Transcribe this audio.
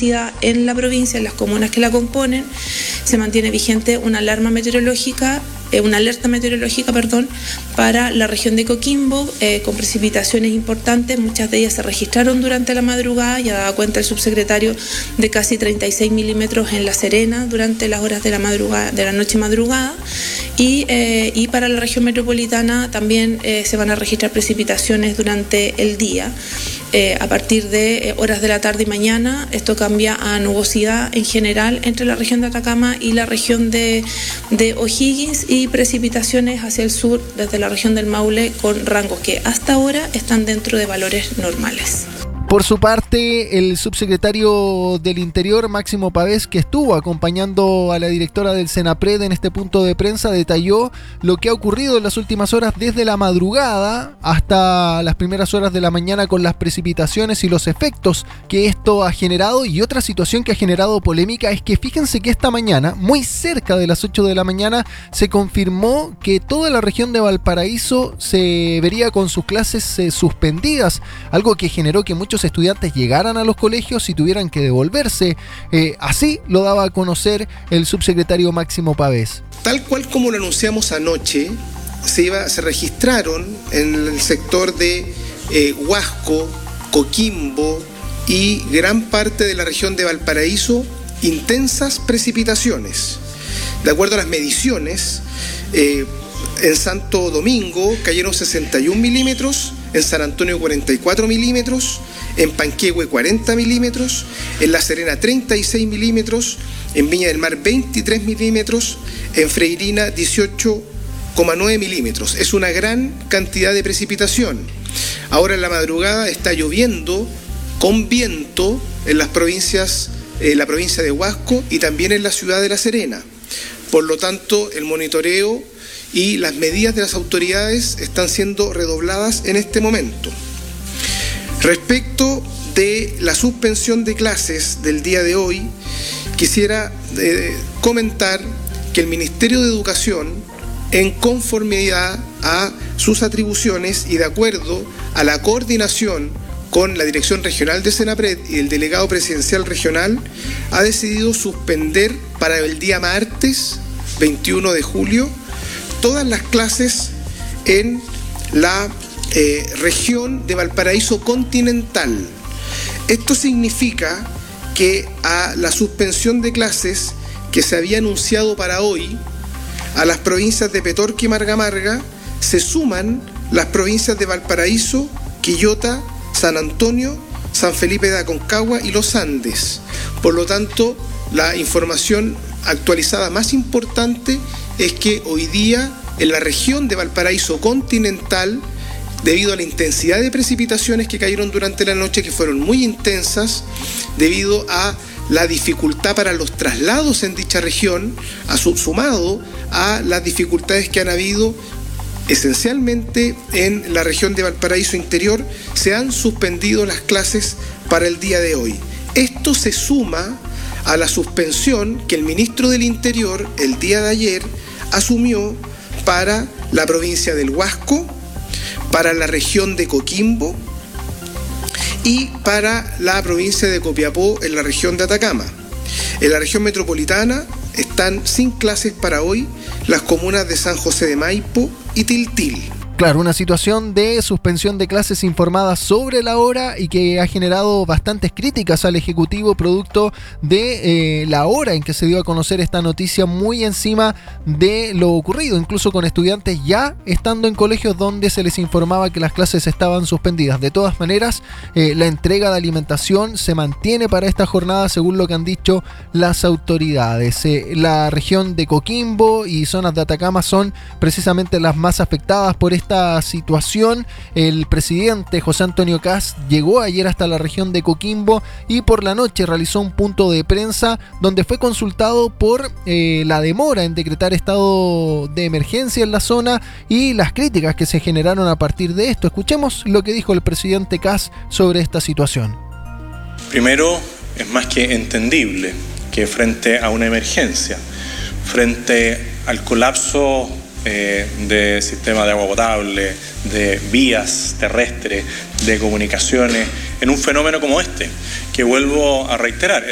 nubosidad en la provincia, en las comunas que la componen. Se mantiene vigente una alerta meteorológica, para la región de Coquimbo, con precipitaciones importantes. Muchas de ellas se registraron durante la madrugada. Ya daba cuenta el subsecretario de casi 36 milímetros en La Serena durante las horas de la madrugada, de la noche madrugada. Y para la región metropolitana también se van a registrar precipitaciones durante el día. A partir de horas de la tarde y mañana, esto cambia a nubosidad en general entre la región de Atacama y la región de O'Higgins, y precipitaciones hacia el sur desde la región del Maule con rangos que hasta ahora están dentro de valores normales. Por su parte, el subsecretario del Interior, Máximo Pavés, que estuvo acompañando a la directora del Senapred en este punto de prensa, detalló lo que ha ocurrido en las últimas horas desde la madrugada hasta las primeras horas de la mañana con las precipitaciones y los efectos que esto ha generado. Y otra situación que ha generado polémica es que fíjense que esta mañana, muy cerca de las 8 de la mañana, se confirmó que toda la región de Valparaíso se vería con sus clases suspendidas, algo que generó que muchos estudiantes llegaran a los colegios y tuvieran que devolverse. Así lo daba a conocer el subsecretario Máximo Pavés. Tal cual como lo anunciamos anoche, se registraron en el sector de Huasco, Coquimbo y gran parte de la región de Valparaíso intensas precipitaciones. De acuerdo a las mediciones, en Santo Domingo cayeron 61 milímetros, en San Antonio 44 milímetros, en Panquehue 40 milímetros, en La Serena 36 milímetros, en Viña del Mar 23 milímetros, en Freirina 18,9 milímetros. Es una gran cantidad de precipitación. Ahora en la madrugada está lloviendo con viento en las provincias, la provincia de Huasco y también en la ciudad de La Serena. Por lo tanto, el monitoreo y las medidas de las autoridades están siendo redobladas en este momento. Respecto de la suspensión de clases del día de hoy, quisiera comentar que el Ministerio de Educación, en conformidad a sus atribuciones y de acuerdo a la coordinación con la Dirección Regional de Senapred y el Delegado Presidencial Regional, ha decidido suspender para el día martes 21 de julio todas las clases en la región de Valparaíso continental. Esto significa que a la suspensión de clases que se había anunciado para hoy, a las provincias de Petorca y Marga Marga se suman las provincias de Valparaíso, Quillota, San Antonio, San Felipe de Aconcagua y Los Andes. Por lo tanto, la información actualizada más importante es que hoy día en la región de Valparaíso continental, debido a la intensidad de precipitaciones que cayeron durante la noche, que fueron muy intensas, debido a la dificultad para los traslados en dicha región, sumado a las dificultades que han habido esencialmente en la región de Valparaíso interior, se han suspendido las clases para el día de hoy. Esto se suma a la suspensión que el ministro del Interior el día de ayer asumió para la provincia del Huasco, para la región de Coquimbo y para la provincia de Copiapó en la región de Atacama. En la región metropolitana están sin clases para hoy las comunas de San José de Maipo y Tiltil. Claro, una situación de suspensión de clases informada sobre la hora y que ha generado bastantes críticas al Ejecutivo producto de la hora en que se dio a conocer esta noticia, muy encima de lo ocurrido, incluso con estudiantes ya estando en colegios donde se les informaba que las clases estaban suspendidas. De todas maneras, la entrega de alimentación se mantiene para esta jornada según lo que han dicho las autoridades. La región de Coquimbo y zonas de Atacama son precisamente las más afectadas por esta situación. El presidente José Antonio Kast llegó ayer hasta la región de Coquimbo y por la noche realizó un punto de prensa donde fue consultado por la demora en decretar estado de emergencia en la zona y las críticas que se generaron a partir de esto. Escuchemos lo que dijo el presidente Kast sobre esta situación. Primero, es más que entendible que frente a una emergencia, frente al colapso de sistema de agua potable, de vías terrestres, de comunicaciones, en un fenómeno como este, que vuelvo a reiterar,